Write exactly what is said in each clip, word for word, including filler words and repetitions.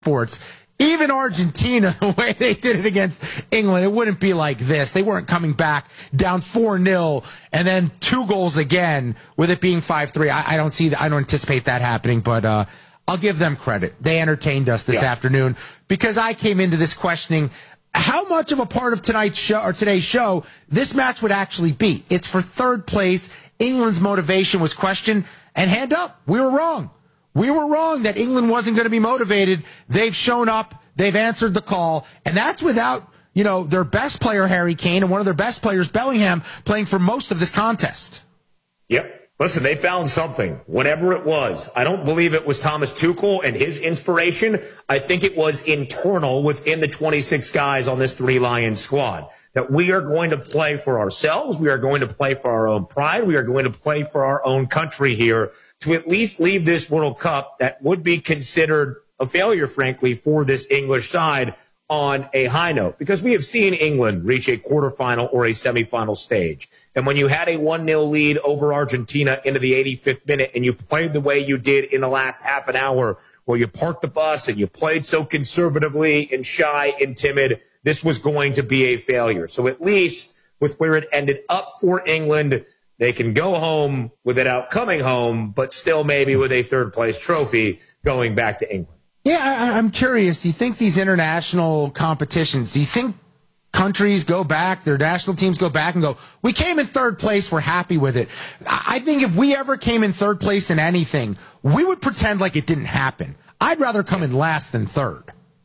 sports. Even Argentina, the way they did it against England, it wouldn't be like this. They weren't coming back down four nil and then two goals again with it being five three. I, I don't see that. I don't anticipate that happening, but uh, I'll give them credit. They entertained us this yeah. afternoon because I came into this questioning how much of a part of tonight's show or today's show this match would actually be. It's for third place. England's motivation was questioned, and hand up, we were wrong. We were wrong that England wasn't going to be motivated. They've shown up. They've answered the call. And that's without, you know, their best player, Harry Kane, and one of their best players, Bellingham, playing for most of this contest. Yep. Listen, they found something, whatever it was. I don't believe it was Thomas Tuchel and his inspiration. I think it was internal within the twenty-six guys on this Three Lions squad. That we are going to play for ourselves. We are going to play for our own pride. We are going to play for our own country here, to at least leave this World Cup that would be considered a failure, frankly, for this English side on a high note. Because we have seen England reach a quarterfinal or a semifinal stage. And when you had a one nil lead over Argentina into the eighty-fifth minute and you played the way you did in the last half an hour, where you parked the bus and you played so conservatively and shy and timid, this was going to be a failure. So at least with where it ended up for England, they can go home without coming home, but still maybe with a third-place trophy going back to England. Yeah, I, I'm curious. Do you think these international competitions, do you think countries go back, their national teams go back and go, we came in third place, we're happy with it? I think if we ever came in third place in anything, we would pretend like it didn't happen. I'd rather come in last than third.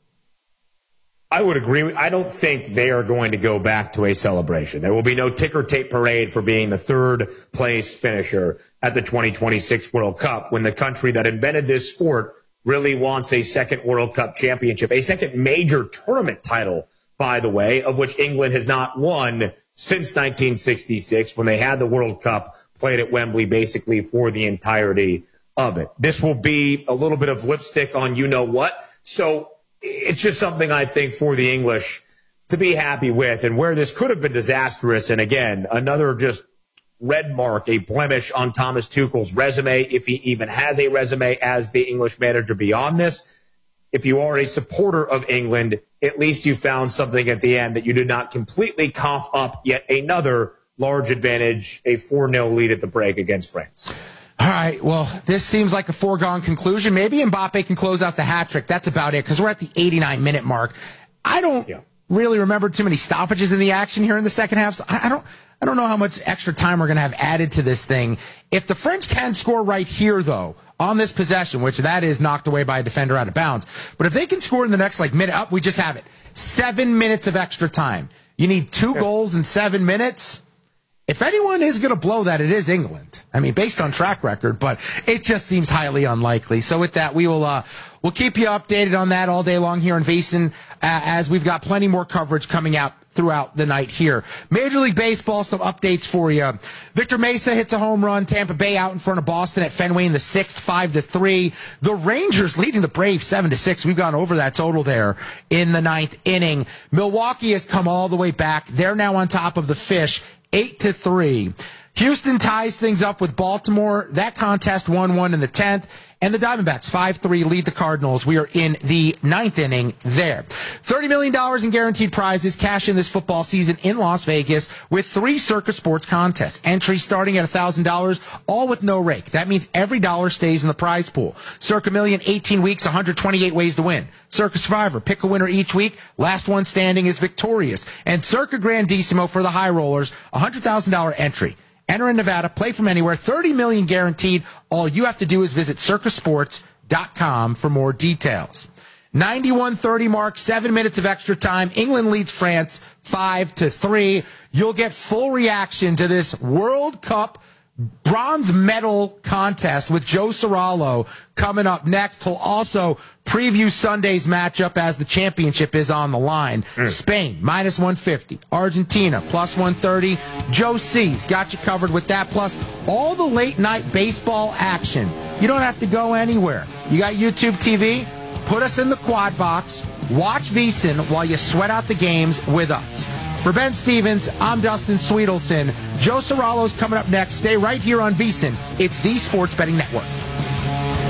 I would agree. I don't think they are going to go back to a celebration. There will be no ticker tape parade for being the third place finisher at the twenty twenty-six World Cup when the country that invented this sport really wants a second World Cup championship, a second major tournament title, by the way, of which England has not won since nineteen sixty-six when they had the World Cup played at Wembley basically for the entirety of it. This will be a little bit of lipstick on you know what. So it's just something I think for the English to be happy with, and where this could have been disastrous. And again, another just red mark, a blemish on Thomas Tuchel's resume, if he even has a resume as the English manager beyond this. If you are a supporter of England, at least you found something at the end that you did not completely cough up yet another large advantage, a four nil lead at the break against France. All right, well, this seems like a foregone conclusion. Maybe Mbappe can close out the hat trick. That's about it, because we're at the eighty-nine minute mark. I don't yeah. really remember too many stoppages in the action here in the second half. So I don't I don't know how much extra time we're going to have added to this thing. If the French can score right here, though, on this possession, which that is knocked away by a defender out of bounds, but if they can score in the next like minute, up, we just have it. Seven minutes of extra time. You need two yeah. goals in seven minutes. If anyone is going to blow that, it is England. I mean, based on track record, but it just seems highly unlikely. So with that, we will uh, we'll keep you updated on that all day long here in VSiN, uh, as we've got plenty more coverage coming out throughout the night here. Major League Baseball, some updates for you. Victor Mesa hits a home run. Tampa Bay out in front of Boston at Fenway in the sixth, five to three. The Rangers leading the Braves seven to six. We've gone over that total there in the ninth inning. Milwaukee has come all the way back. They're now on top of the Fish, eight to three. Houston ties things up with Baltimore. That contest one one in the tenth. And the Diamondbacks five three lead the Cardinals. We are in the ninth inning there. thirty million dollars in guaranteed prizes cash in this football season in Las Vegas with three Circa Sports contests. Entry starting at one thousand dollars, all with no rake. That means every dollar stays in the prize pool. Circa Million, eighteen weeks, one hundred twenty-eight ways to win. Circa Survivor, pick a winner each week. Last one standing is victorious. And Circa Grandissimo for the high rollers, one hundred thousand dollars entry. Enter in Nevada, play from anywhere, thirty million dollars guaranteed. All you have to do is visit circa sports dot com for more details. ninety-one thirty mark, seven minutes of extra time. England leads France five to three. You'll get full reaction to this World Cup bronze medal contest with Joe Serralo coming up next. He'll also preview Sunday's matchup as the championship is on the line. Mm. Spain, minus one fifty. Argentina, plus one thirty. Joe C's got you covered with that, plus all the late-night baseball action. You don't have to go anywhere. You got YouTube T V? Put us in the quad box. Watch VSiN while you sweat out the games with us. For Ben Stevens, I'm Dustin Sweetelson. Joe Serralo's coming up next. Stay right here on VSiN. It's the Sports Betting Network.